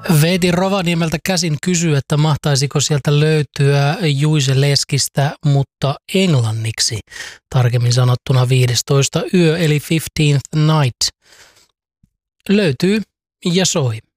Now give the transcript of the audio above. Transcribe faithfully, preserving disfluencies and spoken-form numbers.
Veeti Rovaniemeltä käsin kysyy, että mahtaisiko sieltä löytyä Juise Leskistä, mutta englanniksi. Tarkemmin sanottuna viidestoista yö eli fifteenth night. Löytyy ja soi.